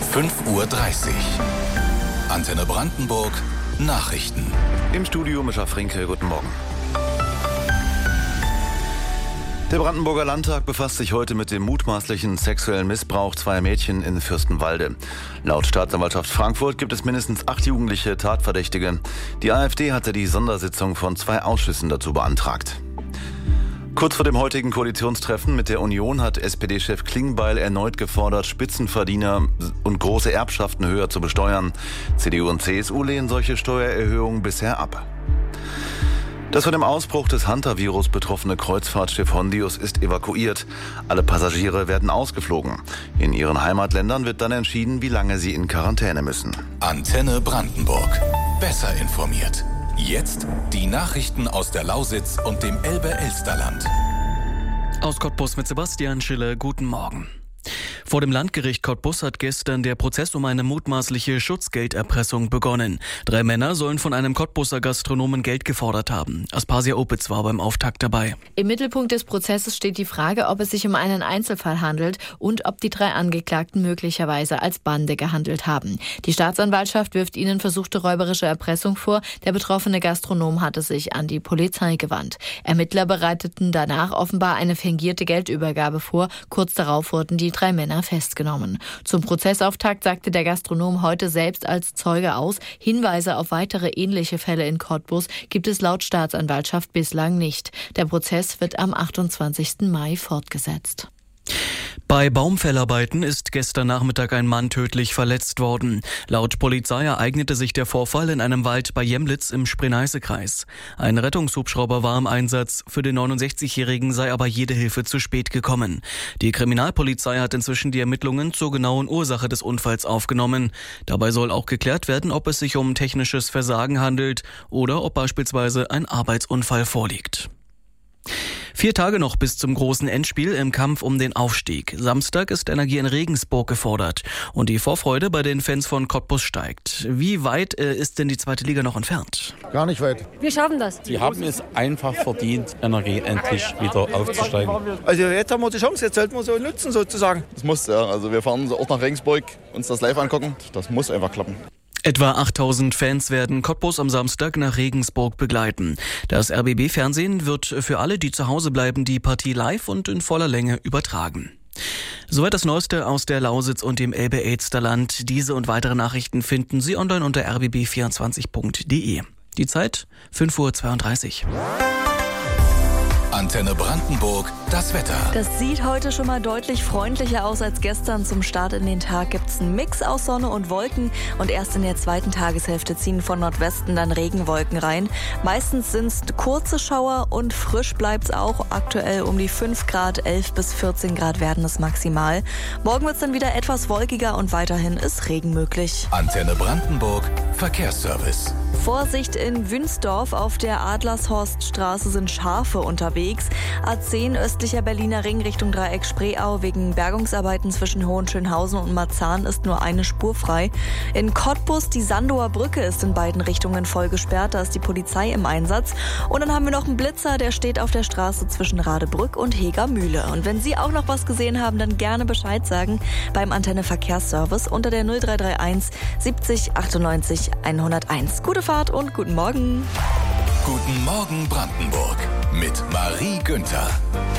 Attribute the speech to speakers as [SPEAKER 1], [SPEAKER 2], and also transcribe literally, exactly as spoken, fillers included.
[SPEAKER 1] fünf Uhr dreißig. Antenne Brandenburg Nachrichten.
[SPEAKER 2] Im Studio Mischa Frinke, guten Morgen. Der Brandenburger Landtag befasst sich heute mit dem mutmaßlichen sexuellen Missbrauch zweier Mädchen in Fürstenwalde. Laut Staatsanwaltschaft Frankfurt gibt es mindestens acht jugendliche Tatverdächtige. Die AfD hatte die Sondersitzung von zwei Ausschüssen dazu beantragt. Kurz vor dem heutigen Koalitionstreffen mit der Union hat S P D-Chef Klingbeil erneut gefordert, Spitzenverdiener und große Erbschaften höher zu besteuern. C D U und C S U lehnen solche Steuererhöhungen bisher ab. Das von dem Ausbruch des Hantavirus betroffene Kreuzfahrtschiff Hondius ist evakuiert. Alle Passagiere werden ausgeflogen. In ihren Heimatländern wird dann entschieden, wie lange sie in Quarantäne müssen.
[SPEAKER 1] Antenne Brandenburg. Besser informiert. Jetzt die Nachrichten aus der Lausitz und dem Elbe-Elsterland.
[SPEAKER 3] Aus Cottbus mit Sebastian Schiller, guten Morgen. Vor dem Landgericht Cottbus hat gestern der Prozess um eine mutmaßliche Schutzgelderpressung begonnen. Drei Männer sollen von einem Cottbuser Gastronomen Geld gefordert haben. Aspasia Opitz war beim Auftakt dabei.
[SPEAKER 4] Im Mittelpunkt des Prozesses steht die Frage, ob es sich um einen Einzelfall handelt und ob die drei Angeklagten möglicherweise als Bande gehandelt haben. Die Staatsanwaltschaft wirft ihnen versuchte räuberische Erpressung vor. Der betroffene Gastronom hatte sich an die Polizei gewandt. Ermittler bereiteten danach offenbar eine fingierte Geldübergabe vor. Kurz darauf wurden die drei Männer festgenommen. Zum Prozessauftakt sagte der Gastronom heute selbst als Zeuge aus. Hinweise auf weitere ähnliche Fälle in Cottbus gibt es laut Staatsanwaltschaft bislang nicht. Der Prozess wird am achtundzwanzigsten Mai fortgesetzt.
[SPEAKER 3] Bei Baumfellarbeiten ist gestern Nachmittag ein Mann tödlich verletzt worden. Laut Polizei ereignete sich der Vorfall in einem Wald bei Jemlitz im Spree-Neiße-Kreis. Ein Rettungshubschrauber war im Einsatz, für den neunundsechzigjährigen sei aber jede Hilfe zu spät gekommen. Die Kriminalpolizei hat inzwischen die Ermittlungen zur genauen Ursache des Unfalls aufgenommen. Dabei soll auch geklärt werden, ob es sich um technisches Versagen handelt oder ob beispielsweise ein Arbeitsunfall vorliegt. Vier Tage noch bis zum großen Endspiel im Kampf um den Aufstieg. Samstag ist Energie in Regensburg gefordert und die Vorfreude bei den Fans von Cottbus steigt. Wie weit äh, ist denn die zweite Liga noch entfernt?
[SPEAKER 5] Gar nicht weit.
[SPEAKER 6] Wir schaffen das.
[SPEAKER 7] Sie haben es einfach verdient, Energie endlich wieder aufzusteigen.
[SPEAKER 5] Also jetzt haben wir die Chance, jetzt sollten wir so nutzen sozusagen.
[SPEAKER 8] Das muss, ja. Also wir fahren auch nach Regensburg, uns das live angucken. Das muss einfach klappen.
[SPEAKER 3] Etwa achttausend Fans werden Cottbus am Samstag nach Regensburg begleiten. Das R B B-Fernsehen wird für alle, die zu Hause bleiben, die Partie live und in voller Länge übertragen. Soweit das Neueste aus der Lausitz und dem Elbe-Elsterland. Diese und weitere Nachrichten finden Sie online unter r b b vierundzwanzig punkt d e. Die Zeit fünf Uhr zweiunddreißig.
[SPEAKER 1] Antenne Brandenburg, das Wetter.
[SPEAKER 9] Das sieht heute schon mal deutlich freundlicher aus als gestern. Zum Start in den Tag gibt es einen Mix aus Sonne und Wolken und erst in der zweiten Tageshälfte ziehen von Nordwesten dann Regenwolken rein. Meistens sind es kurze Schauer und frisch bleibt es auch. Aktuell um die fünf Grad, elf bis vierzehn Grad werden es maximal. Morgen wird es dann wieder etwas wolkiger und weiterhin ist Regen möglich.
[SPEAKER 1] Antenne Brandenburg, Verkehrsservice.
[SPEAKER 9] Vorsicht in Wünsdorf, auf der Adlershorststraße sind Schafe unterwegs. A zehn östlicher Berliner Ring Richtung Dreieck Spreeau. Wegen Bergungsarbeiten zwischen Hohenschönhausen und Marzahn ist nur eine Spur frei. In Cottbus, die Sandower Brücke ist in beiden Richtungen voll gesperrt. Da ist die Polizei im Einsatz. Und dann haben wir noch einen Blitzer, der steht auf der Straße zwischen Radebrück und Hegermühle. Und wenn Sie auch noch was gesehen haben, dann gerne Bescheid sagen beim Antenne Verkehrsservice unter der null drei drei eins siebzig achtundneunzig hunderteins. Gute Fahrt und guten Morgen.
[SPEAKER 1] Guten Morgen Brandenburg mit Marie Günther.